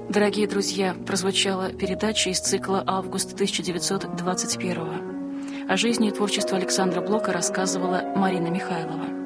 Дорогие друзья, прозвучала передача из цикла «Август 1921». О жизни и творчестве Александра Блока рассказывала Марина Михайлова.